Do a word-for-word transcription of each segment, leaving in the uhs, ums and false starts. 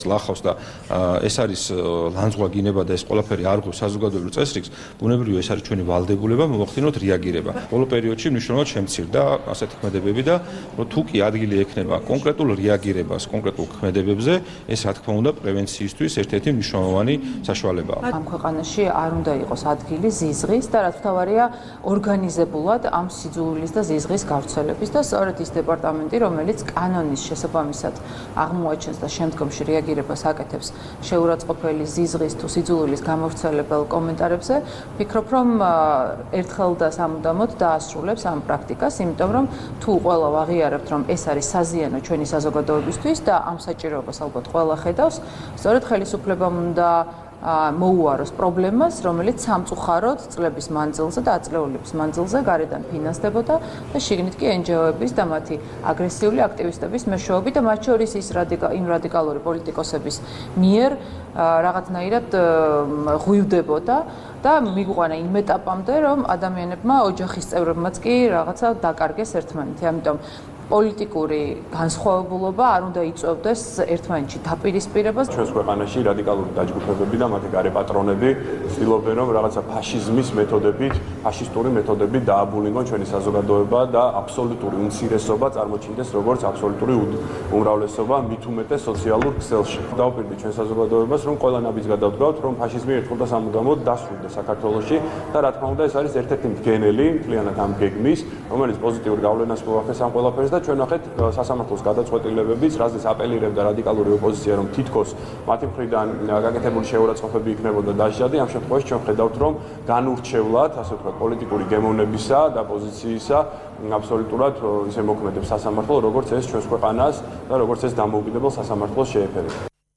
ლახავს და ეს არის ლანძღვაგინება და ეს ყველაფერი არ გვაქვს საზოგადოებრივ წესრიგს, ბუნებრივია ეს არის ჩვენი ვალდებულება მოვახდინოთ რეაგირება. ბოლო პერიოდში მნიშვნელოვნად შემცირდა ასეთი ქმედებები და თუ კი ადგილი ექნება კონკრეტულ რეაგირებას კონკრეტულ ქმედებებზე, ეს რა თქმა უნდა პრევენციისთვის ერთ-ერთი მნიშვნელოვანი საშუალებაა. ამ ქვეყანაში არ უნდა იყოს ადგილი ზიზღის და რაც თავარია ორგანიზებულად ამ სიძულვილის და ზიზღის გავრცელების და სწორედ ის დეპარტამენტი, რომელიც კანონის შესაბამისად აღმოაჩენს და შემდგომში რეაგირებას აკეთებს შეურაცხყოფელი ზიზღის თუ სიძულვილის გამავრცელებელ კომენტარებზე, ვფიქრობ, რომ ერთხელ და სამუდამოდ დაასრულებს ამ პრაქტიკას, იმიტომ რომ თუ ყველა ვაღიარებთ, რომ ეს არის საზიანო ჩვენი საზოგადოებისთვის და ამ საჭიროებას ალბათ ყველა ხედავს, სწორედ ხელისუფლებამ უნდა მოუაროს პრობლემას, რომელიც სამწუხაროდ წლების მანძილზე და ათწლეულების მანძილზე გარედან ფინანსდებოდა და შიგნით კი en ge o-ების და მათი აგრესიული აქტივისტების მეშვეობით და მათ შორის ის იმ რადიკალური პოლიტიკოსების მიერ რაღაცნაირად ღვივდებოდა და მიგვიყვანა იმ ეტაპამდე, რომ ადამიანებმა, ოჯახის წევრებმაც კი რაღაცა დაკარგეს ერთმანეთი. ამიტომ პოლიტიკური განსხვავებულობა არ უნდა იწვევდეს ერთმანეთში დაპირისპირებას. ჩვენს ქვეყანაში რადიკალური დაჯგუფებები და მათი გარე პატრონები ცდილობენ, რომ რაღაცა ფაშიზმის მეთოდებით, ფაშისტური მეთოდებით დააბულინონ ჩვენი საზოგადოება და აბსოლუტური უმცირესობა წარმოჩინდეს როგორც აბსოლუტური უმრავლესობა მით უმეტეს სოციალურ ქსელში. დავუპირდით ჩვენ საზოგადოებას, რომ ყველა ნაბიჯს გადავდგავთ, რომ ფაშიზმი ერთხელ და სამუდამოდ დასრულდა საქართველოში და რა თქმა უნდა ეს არის ერთ-ერთი მდგენელი მთლიანად ამ გეგმის, რომელიც პოზიტიურ გავლენას მოახდენს ამ ყველაფერს და ჩვენ ნახეთ სასამართლოს გადაწყვეტილებებიც, რაზეც აპელირებდა რადიკალური ოპოზიცია, რომ თითქოს მათი მხრიდან გაკეთებული შეურაცხყოფები იქნებოდა დასჯადი. ამ შემთხვევაში ჩვენ ხედავთ, რომ განურჩევლად, ასე ვთქვათ, პოლიტიკური გემოვნებისა და პოზიციისა აბსოლუტურად ისე მოქმედებს სასამართლო, როგორც ეს ჩვენს ქვეყანას და როგორც ეს დამოუკიდებელ სასამართლოს შეეფერება.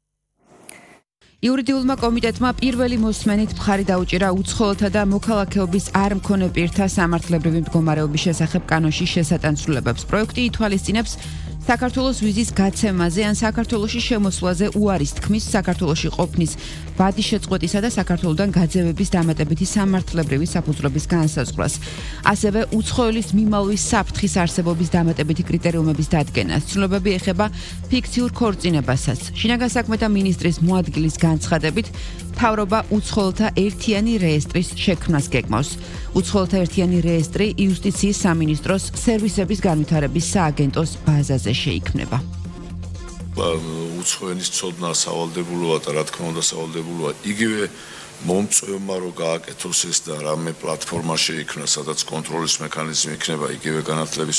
იურიდიულმა კომიტეტმა პირველი მოსმენით მხარი დაუჭირა უცხოელთა და მოქალაქეობის არ მქონე პირთა სამართლებრივი მდგომარეობის შესახებ კანონში შესატანცრულებებს. პროექტი ითვალისწინებს საქართველოს ვიზის გაცემაზე ან საქართველოში შემოსვლაზე უარის თქმის, საქართველოში ყოფნის ვადის შეწყვეტისა და საქართველოდან გაძევების დამატებითი სამართლებრივი საფუძვლების განსაზღვრას. ასევე უცხოელის მიმალვის საფრთხის არსებობის დამატებითი კრიტერიუმების დადგენას. ცნობები ეხება ფიქციურ ქორწინებასაც. შინაგან საქმეთა მინისტრის მოადგილის განცხადებით, მთავრობა უცხოელთა ერთიანი რეესტრის შექმნას გეგმავს. უცხოელთა ერთიანი რეესტრი იუსტიციის სამინისტროს სერვისების განვითარების სააგენტოს ბაზაზე შეიქმნება. უცხოენის ცოდნა სავალდებულოა და რა თქმა უნდა სავალდებულოა იგივე მომწვევმა რო გააკეთოს ეს და რამე პლატფორმა შეიქმნა, სადაც კონტროლის მექანიზმი იქნება იგივე განათლების